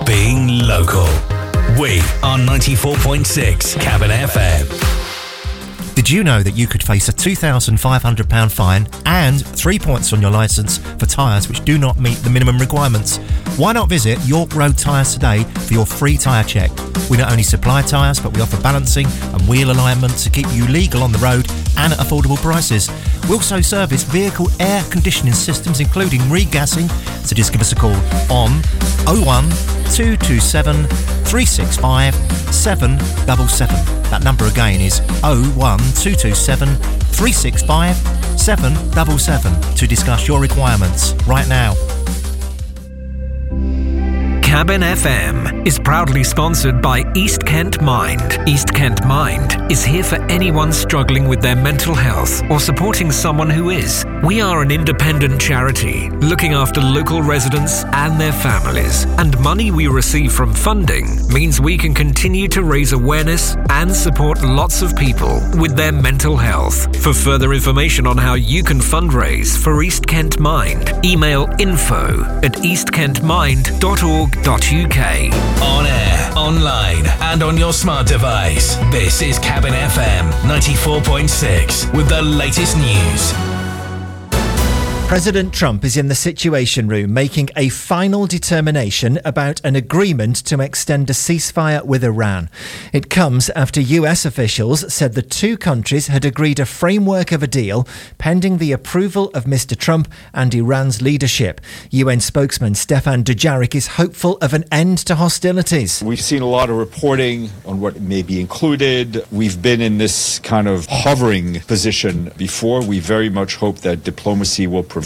being local. We are 94.6 Cabin FM. Did you know that you could face a £2,500 fine and 3 points on your licence for tyres which do not meet the minimum requirements? Why not visit York Road Tyres today for your free tyre check? We not only supply tyres, but we offer balancing and wheel alignment to keep you legal on the road and at affordable prices. We also service vehicle air conditioning systems, including regassing, so just give us a call on 01 227 365 777. That number again is 01 227 365 777 to discuss your requirements right now. Cabin FM is proudly sponsored by East Kent Mind. East Kent Mind is here for anyone struggling with their mental health or supporting someone who is. We are an independent charity looking after local residents and their families, and money we receive from funding means we can continue to raise awareness and support lots of people with their mental health. For further information on how you can fundraise for East Kent Mind, email info@eastkentmind.org.uk. On air, online, and on your smart device. This is Cabin FM 94.6 with the latest news. President Trump is in the Situation Room making a final determination about an agreement to extend a ceasefire with Iran. It comes after US officials said the two countries had agreed a framework of a deal pending the approval of Mr. Trump and Iran's leadership. UN spokesman Stefan Dujarric is hopeful of an end to hostilities. We've seen a lot of reporting on what may be included. We've been in this kind of hovering position before. We very much hope that diplomacy will prevail.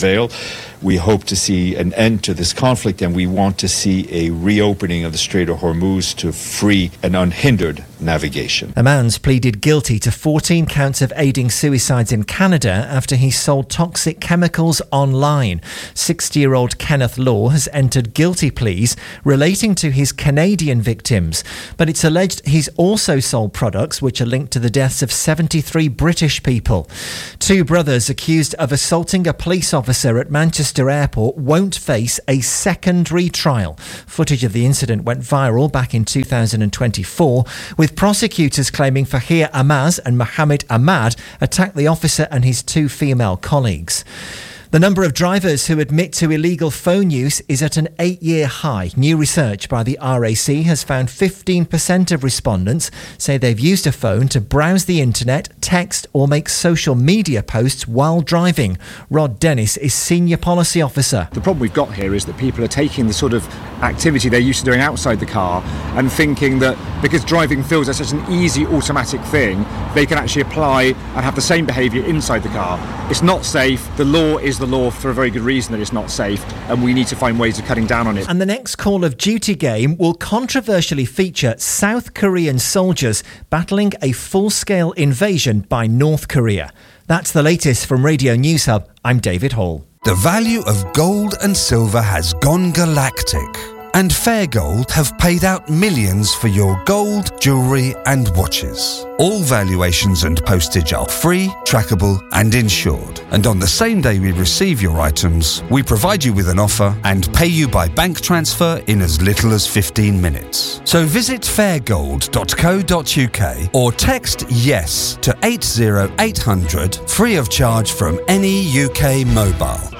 We hope to see an end to this conflict, and we want to see a reopening of the Strait of Hormuz to free and unhindered navigation. A man's pleaded guilty to 14 counts of aiding suicides in Canada after he sold toxic chemicals online. 60-year-old Kenneth Law has entered guilty pleas relating to his Canadian victims, but it's alleged he's also sold products which are linked to the deaths of 73 British people. Two brothers accused of assaulting a police officer at Manchester Airport won't face a second retrial. Footage of the incident went viral back in 2024, with prosecutors claiming Fahir Amaz and Mohammed Ahmad attacked the officer and his two female colleagues. The number of drivers who admit to illegal phone use is at an 8-year high. New research by the RAC has found 15% of respondents say they've used a phone to browse the internet, text or make social media posts while driving. Rod Dennis is Senior Policy Officer. The problem we've got here is that people are taking the sort of activity they're used to doing outside the car and thinking that because driving feels like such an easy automatic thing, they can actually apply and have the same behaviour inside the car. It's not safe. The law is the law for a very good reason that it's not safe, and we need to find ways of cutting down on it. And the next Call of Duty game will controversially feature South Korean soldiers battling a full-scale invasion by North Korea. That's the latest from Radio News Hub. I'm David Hall. The value of gold and silver has gone galactic, and Fairgold have paid out millions for your gold, jewellery and watches. All valuations and postage are free, trackable and insured. And on the same day we receive your items, we provide you with an offer and pay you by bank transfer in as little as 15 minutes. So visit fairgold.co.uk or text YES to 80800 free of charge from any UK mobile.